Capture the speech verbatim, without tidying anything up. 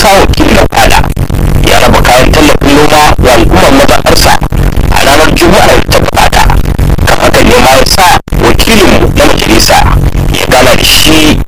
Musa wakili na fada ya raba kayan tallafin noma wa al'ummar mazaɓarsa a ranar Juma'ar ta gabata. Kan haka ne ma ya sa